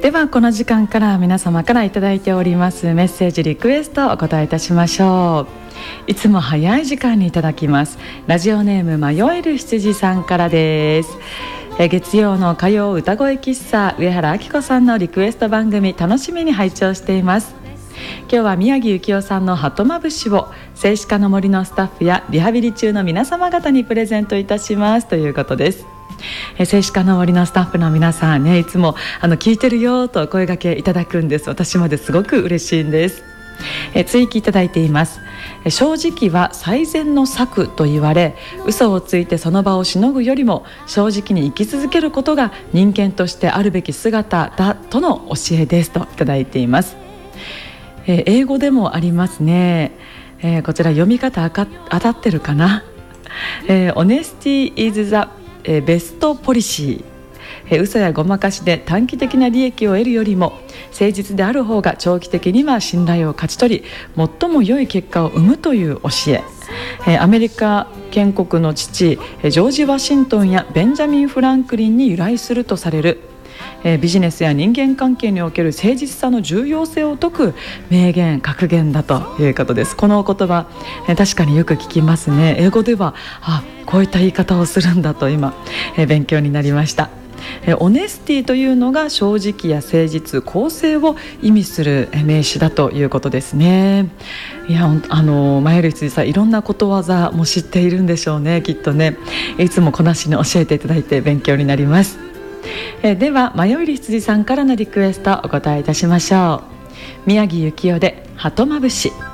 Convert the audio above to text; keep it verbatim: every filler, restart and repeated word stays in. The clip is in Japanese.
ではこの時間から皆様からいただいておりますメッセージリクエストをお答えいたしましょう。いつも早い時間にいただきます。ラジオネーム迷える羊さんからです。え月曜の火曜歌声喫茶、上原明子さんのリクエスト番組楽しみに拝聴しています。今日は宮城幸雄さんの鳩まぶしを静止画の森のスタッフやリハビリ中の皆様方にプレゼントいたしますということです。え静止画の森のスタッフの皆さんね、いつもあの聞いてるよと声掛けいただくんです。私まですごく嬉しいんです。え追記いただいています。え正直は最善の策と言われ、嘘をついてその場をしのぐよりも正直に生き続けることが人間としてあるべき姿だとの教えですといただいています。えー、英語でもありますね。えー、こちら読み方当たってるかな。えー、Honesty is the best policy。えー、嘘やごまかしで短期的な利益を得るよりも誠実である方が長期的には信頼を勝ち取り最も良い結果を生むという教え。えー、アメリカ建国の父ジョージ・ワシントンやベンジャミン・フランクリンに由来するとされるえー、ビジネスや人間関係における誠実さの重要性を説く名言格言だということです。このお言葉、えー、確かによく聞きますね。英語ではあこういった言い方をするんだと今、えー、勉強になりました。えー、オネスティというのが正直や誠実公正を意味する名詞だということですね。いやあの前る羊さんいろんなことわざも知っているんでしょうね。きっとねいつもこなしに教えていただいて勉強になります。えでは迷いる羊さんからのリクエストお答えいたしましょう。宮城幸雄で鳩まぶし。